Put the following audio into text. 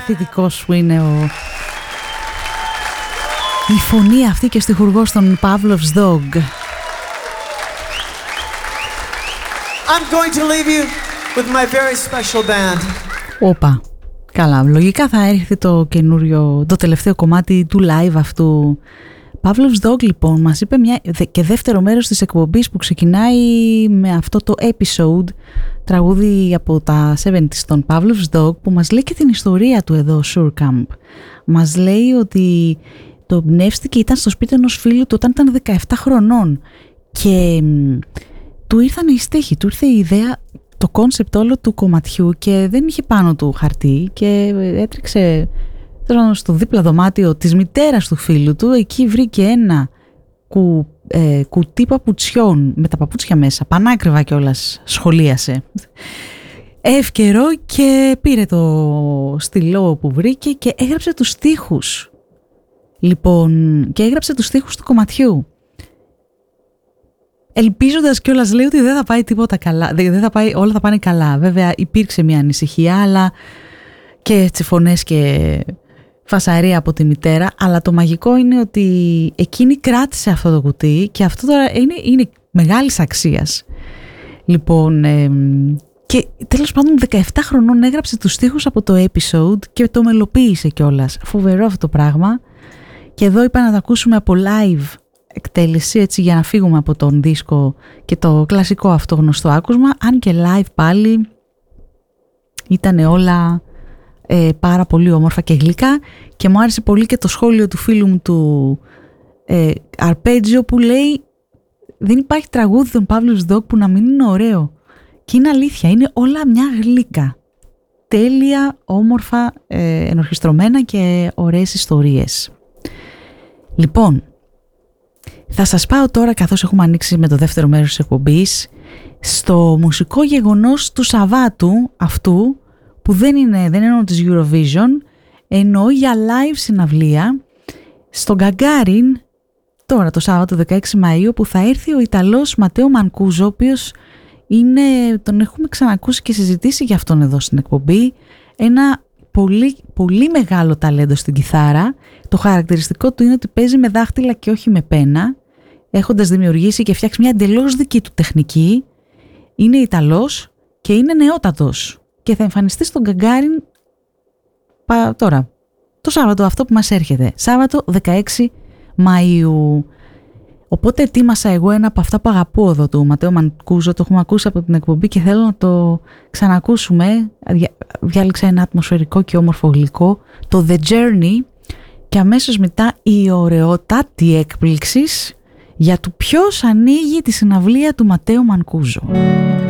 παθητικός που είναι η φωνή αυτή και στιχουργός των Pavlov's Dog. I'm going to leave you with my very special band. Όπα, καλά, λογικά θα έρθει το τελευταίο κομμάτι του live αυτού. Pavlov's Dog λοιπόν μας είπε και δεύτερο μέρος της εκπομπής που ξεκινάει με αυτό το episode, τραγούδι από τα 70's των Pavlov's Dog, που μας λέει και την ιστορία του εδώ, Surkamp. Μας λέει ότι το εμπνεύστηκε, ήταν στο σπίτι ενός φίλου του όταν ήταν 17 χρονών και του ήρθαν οι στίχοι, του ήρθε η ιδέα, το κόνσεπτ όλο του κομματιού και δεν είχε πάνω του χαρτί και έτρεξε στο δίπλα δωμάτιο της μητέρας του φίλου του. Εκεί βρήκε ένα κουτί παπουτσιών με τα παπούτσια μέσα, πανάκριβα κιόλας, σχολίασε. Εύκαιρο και πήρε το στυλό που βρήκε και έγραψε τους στίχους. Λοιπόν, και έγραψε τους στίχους του κομματιού. Ελπίζοντας κιόλας, λέει, ότι δεν θα πάει τίποτα καλά, όλα θα πάνε καλά. Βέβαια υπήρξε μια ανησυχία, αλλά και έτσι φωνές και φασαρία από τη μητέρα, αλλά το μαγικό είναι ότι εκείνη κράτησε αυτό το κουτί και αυτό τώρα είναι μεγάλης αξίας. Λοιπόν, και τέλος πάντων 17 χρονών έγραψε τους στίχους από το episode και το μελοποίησε κιόλας. Φοβερό αυτό το πράγμα. Και εδώ είπα να το ακούσουμε από live εκτέλεση, έτσι, για να φύγουμε από τον δίσκο και το κλασικό αυτό γνωστό άκουσμα, αν και live πάλι ήταν όλα πάρα πολύ όμορφα και γλυκά. Και μου άρεσε πολύ και το σχόλιο του φίλου μου του Αρπέτζιο που λέει δεν υπάρχει τραγούδι των Pavlov's Dog που να μην είναι ωραίο. Και είναι αλήθεια, είναι όλα μια γλύκα, τέλεια, όμορφα, ενορχιστρωμένα και ωραίες ιστορίες. Λοιπόν, θα σας πάω τώρα, καθώς έχουμε ανοίξει με το δεύτερο μέρος της εκπομπής, στο μουσικό γεγονός του Σαββάτου αυτού, που δεν εννοώ της Eurovision, εννοώ για live συναυλία στο Γκαγκάριν τώρα το Σάββατο 16 Μαΐου, που θα έρθει ο Ιταλός Ματέο Μανκούζο, ο οποίος τον έχουμε ξανακούσει και συζητήσει για αυτόν εδώ στην εκπομπή, ένα πολύ, πολύ μεγάλο ταλέντο στην κιθάρα. Το χαρακτηριστικό του είναι ότι παίζει με δάχτυλα και όχι με πένα, έχοντας δημιουργήσει και φτιάξει μια εντελώς δική του τεχνική. Είναι Ιταλός και είναι νεότατος και θα εμφανιστεί στον Γκαγκάριν τώρα, το Σάββατο αυτό που μας έρχεται, Σάββατο 16 Μαΐου. Οπότε ετοίμασα εγώ ένα από αυτά που αγαπώ εδώ του Ματέο Μανκούζο, το έχουμε ακούσει από την εκπομπή και θέλω να το ξανακούσουμε. Διάλεξα ένα ατμοσφαιρικό και όμορφο γλυκό, το The Journey, και αμέσως μετά η ωραιότατη έκπληξη για το ποιος ανοίγει τη συναυλία του Ματέο Μανκούζο.